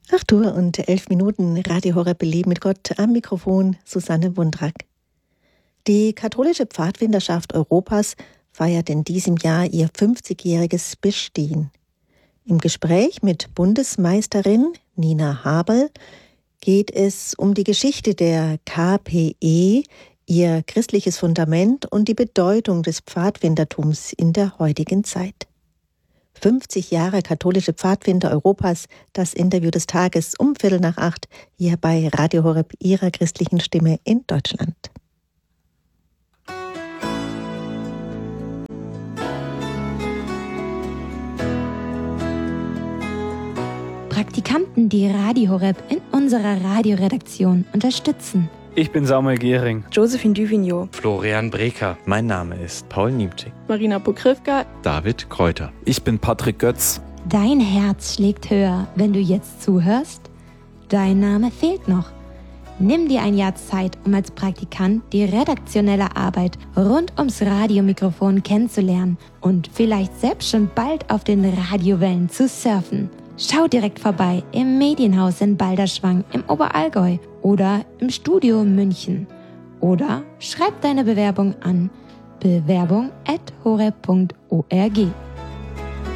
8 Uhr und 11 Minuten, Radio Horeb Leben mit Gott, am Mikrofon Susanne Wundrak. Die katholische Pfadfinderschaft Europas feiert in diesem Jahr ihr 50-jähriges Bestehen. Im Gespräch mit Bundesmeisterin Nina Habel geht es um die Geschichte der KPE, ihr christliches Fundament und die Bedeutung des Pfadfindertums in der heutigen Zeit. 50 Jahre katholische Pfadfinder Europas, das Interview des Tages um 7:15 hier bei Radio Horeb, Ihrer christlichen Stimme in Deutschland. Praktikanten, die Radio Horeb in unserer Radioredaktion unterstützen. Ich bin Samuel Gehring. Josephine Duvigneau. Florian Breker. Mein Name ist Paul Niebczyk. Marina Pokrivka. David Kräuter. Ich bin Patrick Götz. Dein Herz schlägt höher, wenn du jetzt zuhörst. Dein Name fehlt noch. Nimm dir ein Jahr Zeit, um als Praktikant die redaktionelle Arbeit rund ums Radiomikrofon kennenzulernen und vielleicht selbst schon bald auf den Radiowellen zu surfen. Schau direkt vorbei im Medienhaus in Balderschwang im Oberallgäu oder im Studio München. Oder schreib deine Bewerbung an bewerbung@horeb.org.